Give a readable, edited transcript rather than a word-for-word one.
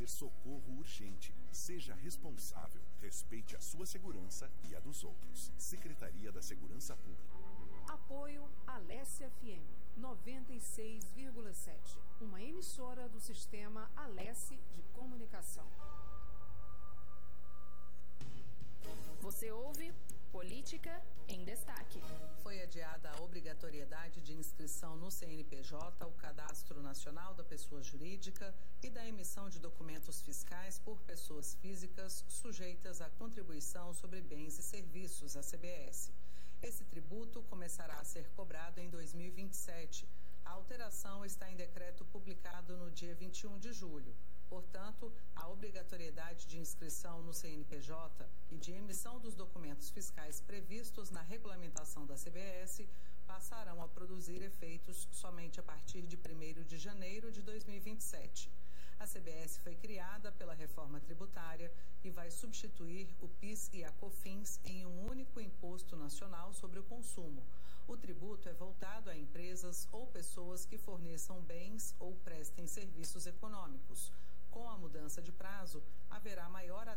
socorro urgente. Seja responsável. Respeite a sua segurança e a dos outros. Secretaria da Segurança Pública. Apoio Alesse FM 96,7. Uma emissora do sistema Alesse de Comunicação. Você ouve Política em Destaque. Foi adiada a obrigatoriedade de inscrição no CNPJ, o Cadastro Nacional da Pessoa Jurídica, e da emissão de documentos fiscais por pessoas físicas sujeitas à contribuição sobre bens e serviços, a CBS. Esse tributo começará a ser cobrado em 2027. A alteração está em decreto publicado no dia 21 de julho. Portanto, a obrigatoriedade de inscrição no CNPJ e de emissão dos documentos fiscais previstos na regulamentação da CBS passarão a produzir efeitos somente a partir de 1º de janeiro de 2027. A CBS foi criada pela reforma tributária e vai substituir o PIS e a COFINS em um único imposto nacional sobre o consumo. O tributo é voltado a empresas ou pessoas que forneçam bens ou prestem serviços econômicos. Com a mudança de prazo, haverá maior